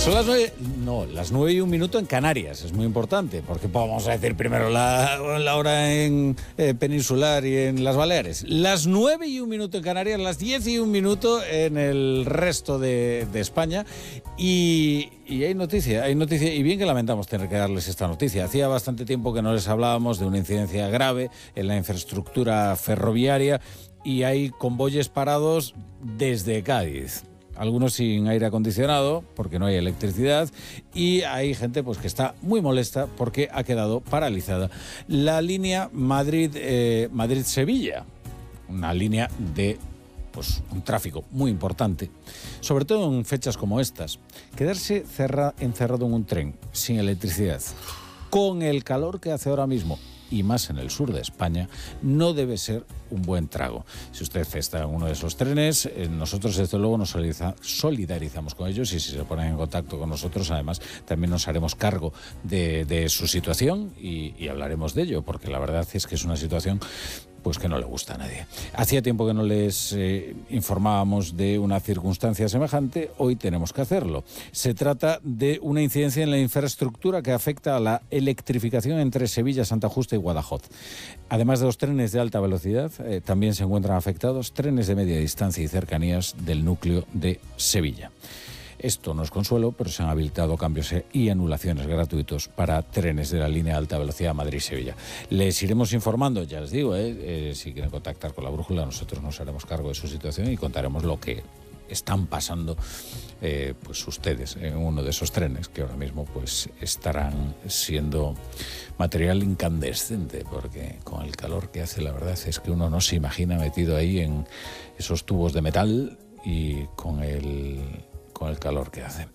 Son las 9, no, las 9:01 en Canarias, es muy importante, porque vamos a decir primero la hora en peninsular y en las Baleares. Las 9:01 en Canarias, las 10:01 en el resto de España. Y hay noticia, y bien que lamentamos tener que darles esta noticia. Hacía bastante tiempo que no les hablábamos de una incidencia grave en la infraestructura ferroviaria y hay convoyes parados desde Cádiz. Algunos sin aire acondicionado porque no hay electricidad, y hay gente pues que está muy molesta porque ha quedado paralizada la línea Madrid-Sevilla, una línea de un tráfico muy importante, sobre todo en fechas como estas. Quedarse encerrado en un tren sin electricidad, con el calor que hace ahora mismo, y más en el sur de España, no debe ser un buen trago. Si usted está en uno de esos trenes, nosotros desde luego nos solidarizamos con ellos, y si se ponen en contacto con nosotros, además, también nos haremos cargo de su situación y hablaremos de ello, porque la verdad es que es una situación pues que no le gusta a nadie. Hacía tiempo que no les informábamos de una circunstancia semejante, hoy tenemos que hacerlo. Se trata de una incidencia en la infraestructura que afecta a la electrificación entre Sevilla, Santa Justa y Guadajoz. Además de los trenes de alta velocidad, también se encuentran afectados trenes de media distancia y cercanías del núcleo de Sevilla. Esto no es consuelo, pero se han habilitado cambios y anulaciones gratuitos para trenes de la línea de alta velocidad Madrid-Sevilla. Les iremos informando, ya les digo, si quieren contactar con la brújula, nosotros nos haremos cargo de su situación y contaremos lo que están pasando pues ustedes en uno de esos trenes que ahora mismo pues estarán siendo material incandescente, porque con el calor que hace, la verdad es que uno no se imagina metido ahí en esos tubos de metal y con el calor que hace.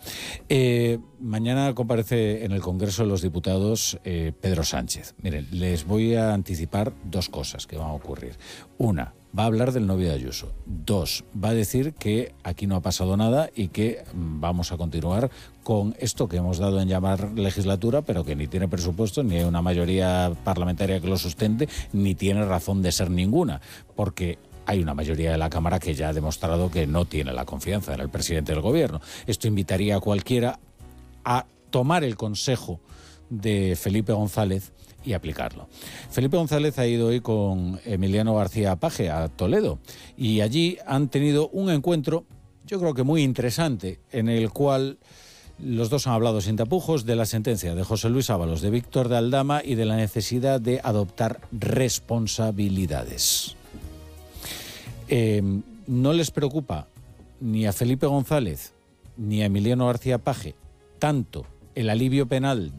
Mañana comparece en el Congreso de los Diputados Pedro Sánchez. Miren, les voy a anticipar dos cosas que van a ocurrir. Una, va a hablar del novio de Ayuso. Dos, va a decir que aquí no ha pasado nada y que vamos a continuar con esto que hemos dado en llamar legislatura, pero que ni tiene presupuesto, ni hay una mayoría parlamentaria que lo sustente, ni tiene razón de ser ninguna, porque hay una mayoría de la Cámara que ya ha demostrado que no tiene la confianza en el presidente del Gobierno. Esto invitaría a cualquiera a tomar el consejo de Felipe González y aplicarlo. Felipe González ha ido hoy con Emiliano García Paje a Toledo, y allí han tenido un encuentro, yo creo que muy interesante, en el cual los dos han hablado sin tapujos de la sentencia de José Luis Ábalos, de Víctor de Aldama y de la necesidad de adoptar responsabilidades. No les preocupa ni a Felipe González ni a Emiliano García Paje tanto el alivio penal